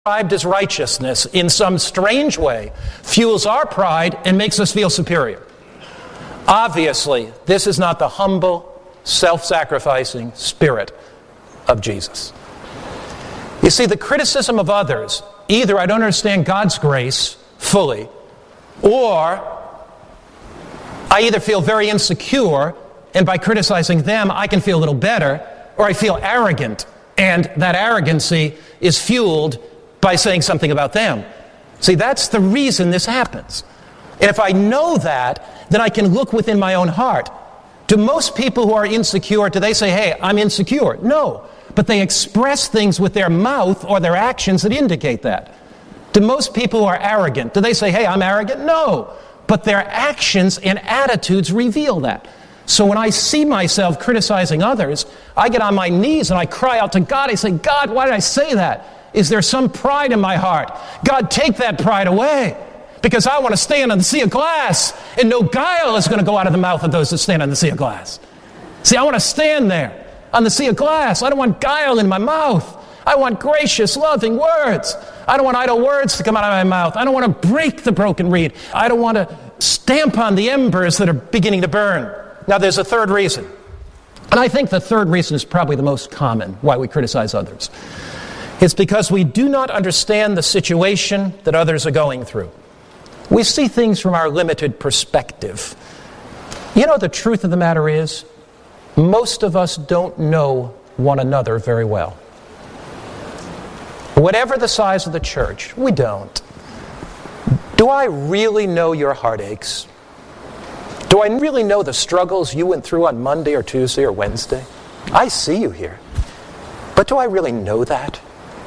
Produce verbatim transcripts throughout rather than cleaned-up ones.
described as righteousness in some strange way fuels our pride and makes us feel superior. Obviously, this is not the humble, self-sacrificing spirit of Jesus. You see, the criticism of others, either I don't understand God's grace fully, or I either feel very insecure, and by criticizing them, I can feel a little better, or I feel arrogant, and that arrogancy is fueled by saying something about them. See, that's the reason this happens. And if I know that, then I can look within my own heart. Do most people who are insecure, do they say, hey, I'm insecure? No. But they express things with their mouth or their actions that indicate that. Do most people who are arrogant, do they say, hey, I'm arrogant? No. But their actions and attitudes reveal that. So when I see myself criticizing others, I get on my knees and I cry out to God. I say, God, why did I say that? Is there some pride in my heart? God, take that pride away. Because I want to stand on the sea of glass, and no guile is going to go out of the mouth of those that stand on the sea of glass. See, I want to stand there on the sea of glass. I don't want guile in my mouth. I want gracious, loving words. I don't want idle words to come out of my mouth. I don't want to break the broken reed. I don't want to stamp on the embers that are beginning to burn. Now, there's a third reason. And I think the third reason is probably the most common why we criticize others. It's because we do not understand the situation that others are going through. We see things from our limited perspective. You know, the truth of the matter is, most of us don't know one another very well. Whatever the size of the church, we don't. Do I really know your heartaches? Do I really know the struggles you went through on Monday or Tuesday or Wednesday? I see you here. But do I really know that?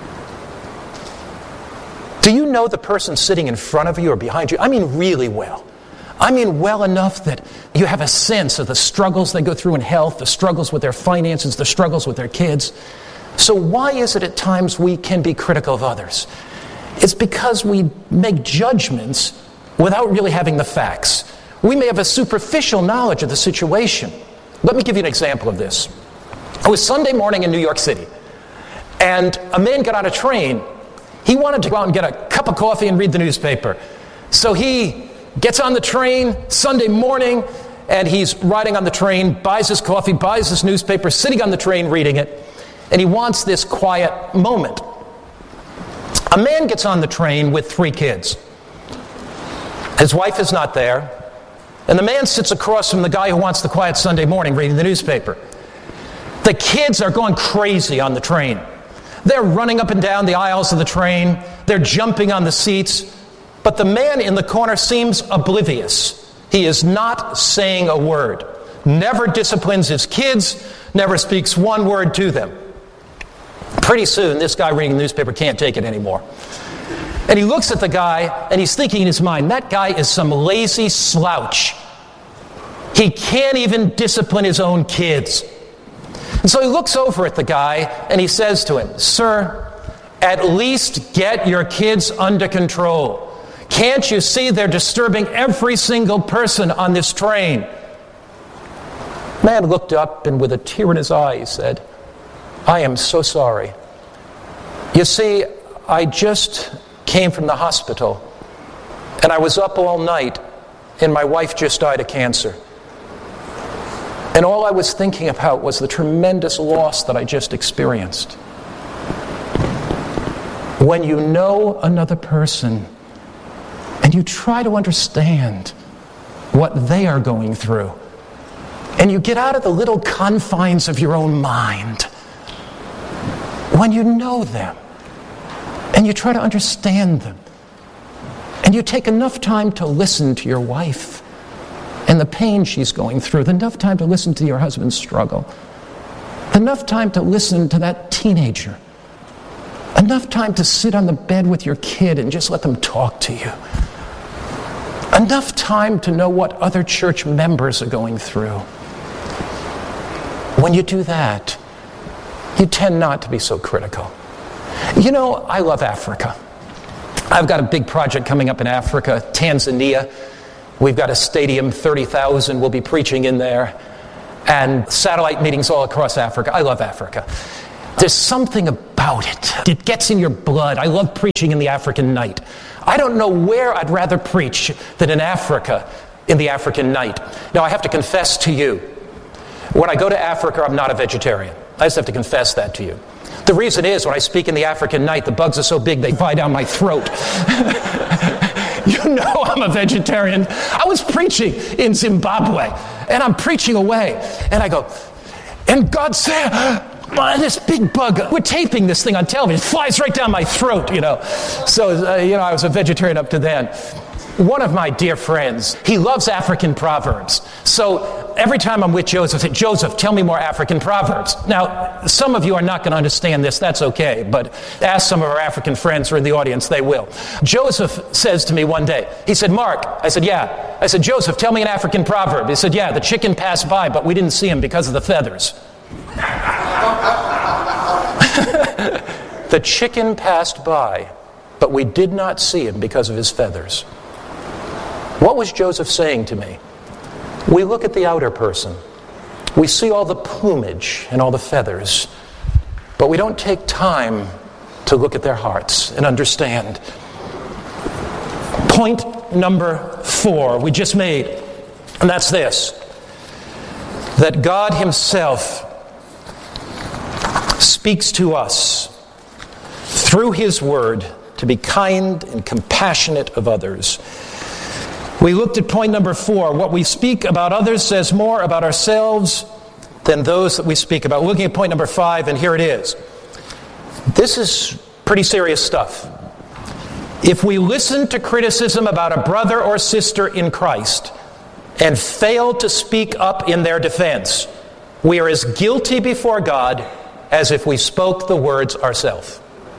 Do you know the person sitting in front of you or behind you? I mean really well. I mean well enough that you have a sense of the struggles they go through in health, the struggles with their finances, the struggles with their kids. So why is it at times we can be critical of others? It's because we make judgments without really having the facts. We may have a superficial knowledge of the situation. Let me give you an example of this. It was Sunday morning in New York City, and a man got on a train. He wanted to go out and get a cup of coffee and read the newspaper. So he gets on the train Sunday morning, and he's riding on the train, buys his coffee, buys his newspaper, sitting on the train reading it, and he wants this quiet moment. A man gets on the train with three kids. His wife is not there, and the man sits across from the guy who wants the quiet Sunday morning reading the newspaper. The kids are going crazy on the train. They're running up and down the aisles of the train. They're jumping on the seats. But the man in the corner seems oblivious. He is not saying a word. Never disciplines his kids. Never speaks one word to them. Pretty soon, this guy reading the newspaper can't take it anymore. And he looks at the guy, and he's thinking in his mind, that guy is some lazy slouch. He can't even discipline his own kids. And so he looks over at the guy, and he says to him, Sir, at least get your kids under control. Can't you see they're disturbing every single person on this train? The man looked up, and with a tear in his eye, he said, I am so sorry. You see, I just came from the hospital, and I was up all night, and my wife just died of cancer. And all I was thinking about was the tremendous loss that I just experienced. When you know another person, and you try to understand what they are going through, and you get out of the little confines of your own mind, when you know them, and you try to understand them, and you take enough time to listen to your wife and the pain she's going through, enough time to listen to your husband's struggle, enough time to listen to that teenager, enough time to sit on the bed with your kid and just let them talk to you, enough time to know what other church members are going through. When you do that, you tend not to be so critical. You know, I love Africa. I've got a big project coming up in Africa, Tanzania. We've got a stadium, thirty thousand. We'll be preaching in there. And satellite meetings all across Africa. I love Africa. There's something about it. It gets in your blood. I love preaching in the African night. I don't know where I'd rather preach than in Africa, in the African night. Now, I have to confess to you, when I go to Africa, I'm not a vegetarian. I just have to confess that to you. The reason is, when I speak in the African night, the bugs are so big they fly down my throat. You know I'm a vegetarian. I was preaching in Zimbabwe, and I'm preaching away, and I go, and God said, oh, this big bug, we're taping this thing on television, it flies right down my throat, you know. So, uh, you know, I was a vegetarian up to then. One of my dear friends, he loves African proverbs. So every time I'm with Joseph, I say, Joseph, tell me more African proverbs. Now, some of you are not going to understand this. That's okay. But ask some of our African friends who are in the audience. They will. Joseph says to me one day, he said, Mark, I said, yeah. I said, Joseph, tell me an African proverb. He said, yeah, the chicken passed by, but we didn't see him because of the feathers. The chicken passed by, but we did not see him because of his feathers. What was Joseph saying to me? We look at the outer person. We see all the plumage and all the feathers, but we don't take time to look at their hearts and understand. Point number four we just made, and that's this: that God Himself speaks to us through His Word to be kind and compassionate of others. We looked at point number four. What we speak about others says more about ourselves than those that we speak about. We're looking at point number five, and here it is. This is pretty serious stuff. If we listen to criticism about a brother or sister in Christ and fail to speak up in their defense, we are as guilty before God as if we spoke the words ourselves.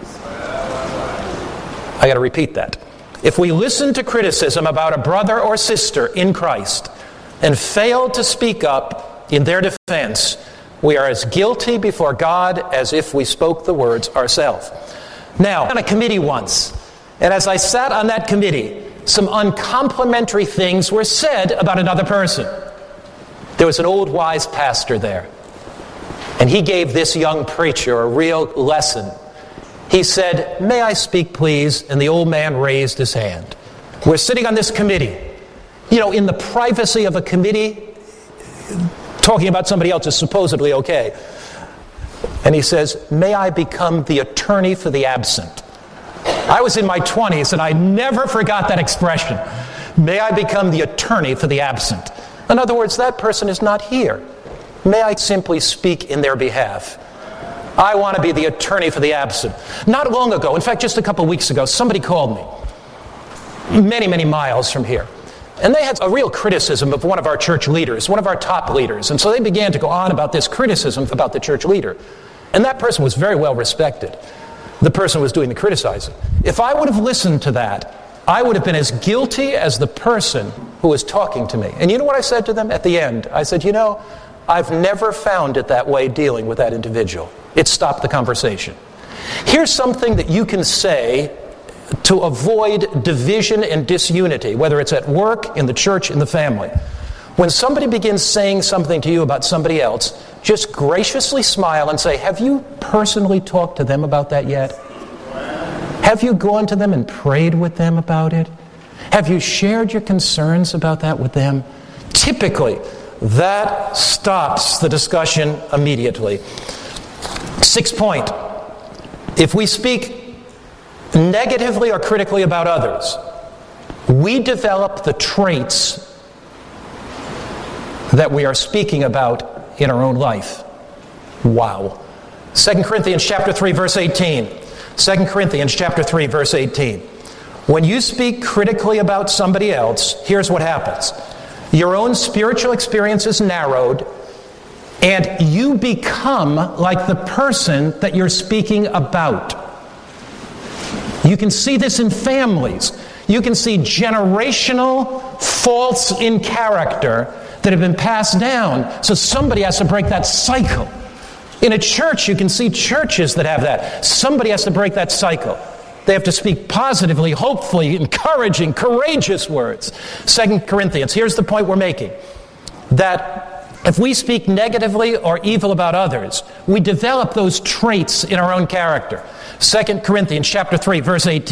I got to repeat that. If we listen to criticism about a brother or sister in Christ and fail to speak up in their defense, we are as guilty before God as if we spoke the words ourselves. Now, on a committee once, and as I sat on that committee, some uncomplimentary things were said about another person. There was an old wise pastor there, and he gave this young preacher a real lesson. He said, "May I speak, please?" And the old man raised his hand. We're sitting on this committee. You know, in the privacy of a committee, talking about somebody else is supposedly okay. And he says, "May I become the attorney for the absent?" I was in my twenties, and I never forgot that expression. May I become the attorney for the absent? In other words, that person is not here. May I simply speak in their behalf? I want to be the attorney for the absent. Not long ago, in fact, just a couple of weeks ago, somebody called me, many, many miles from here. And they had a real criticism of one of our church leaders, one of our top leaders. And so they began to go on about this criticism about the church leader. And that person was very well respected. The person was doing the criticizing. If I would have listened to that, I would have been as guilty as the person who was talking to me. And you know what I said to them at the end? I said, you know, I've never found it that way dealing with that individual. It stopped the conversation. Here's something that you can say to avoid division and disunity, whether it's at work, in the church, in the family. When somebody begins saying something to you about somebody else, just graciously smile and say, have you personally talked to them about that yet? Have you gone to them and prayed with them about it? Have you shared your concerns about that with them? Typically, that stops the discussion immediately. Sixth point, if we speak negatively or critically about others, we develop the traits that we are speaking about in our own life. Wow. Second Corinthians chapter three, verse eighteen. Second Corinthians chapter three, verse eighteen. When you speak critically about somebody else, here's what happens. Your own spiritual experience is narrowed, and you become like the person that you're speaking about. You can see this in families. You can see generational faults in character that have been passed down. So somebody has to break that cycle. In a church, you can see churches that have that. Somebody has to break that cycle. They have to speak positively, hopefully, encouraging, courageous words. Second Corinthians, here's the point we're making. That If we speak negatively or evil about others, we develop those traits in our own character. Second Corinthians chapter three, verse eighteen.